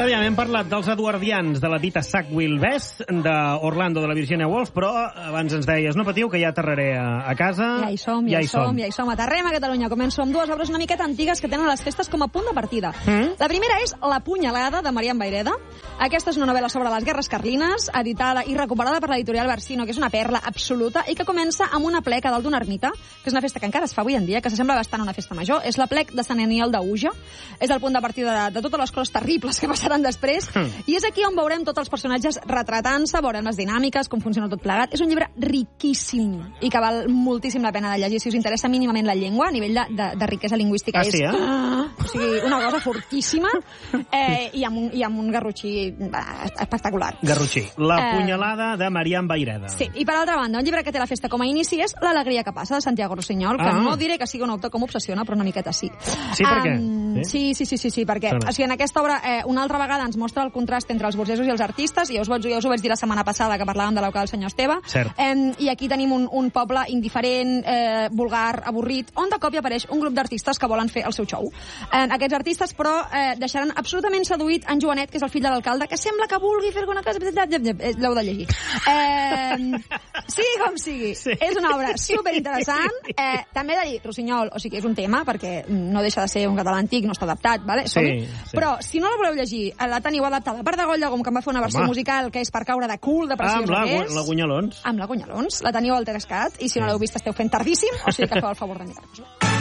Aviam, hem parlat dels eduardians de la dita Sackville West, d'Orlando, de la Virginia Woolf, però abans ens deies, no patiu, que ja aterraré a casa. Ja hi som. Aterrem a Catalunya. Començo amb dues obres una miqueta antigues que tenen les festes com a punt de partida. La primera és La punyalada, de Marian Vayreda. Aquesta és una novel·la sobre les guerres carlines, editada i recuperada per l'editorial Barsino, que és una perla absoluta, i que comença amb una plec a dalt d'una ermita, que és una festa que encara es fa avui en dia, que s'assembla bastant a una festa major. És la plec de Sant Aniol d'Auja. És el punt de partida de totes les coses terribles que passaran després, i és aquí on veurem tots els personatges retratant-se, veurem les dinàmiques, com funciona tot plegat. És un llibre riquíssim i que val moltíssim la pena de llegir si us interessa mínimament la llengua, a nivell de riquesa lingüística. Ah, sí, O sigui, una cosa fortíssima, i amb un garrotxí espectacular. Garrotxí. La punyalada de Marian Vayreda. Sí, i per altra banda, un llibre que té la festa com a inici és L'alegria que passa, de Santiago Rossinyol, que no diré que sigui un autor que m'obsessiona, però una miqueta sí. Sí, per què? Sí, perquè o sigui, en aquesta obra una altra vegada ens mostra el contrast entre els burgesos i els artistes, i ja us ho vaig dir la setmana passada que parlàvem de l'auca del senyor Esteve. I aquí tenim un poble indiferent, vulgar, avorrit, on de cop hi apareix un grup d'artistes que volen fer el seu show. Aquests artistes, però, deixaran absolutament seduït en Joanet, que és el fill de l'alcalde, que sembla que vulgui fer alguna cosa... L'heu de llegir. Sigui com sigui, és una obra superinteressant. També he de dir, Rossinyol, o sigui, és un tema, perquè no deixa de ser un català antic, no està adaptat, vale? Però si no la voleu llegir, la teniu adaptada per Degolla, com que em va fer una versió musical, que és per caure de cul, de preciós que és. Amb la Guanyalons. Amb la Guanyalons. La teniu al Terescat, i si no l'heu vist esteu fent tardíssim, o sigui que feu el favor de mirar-vos-la.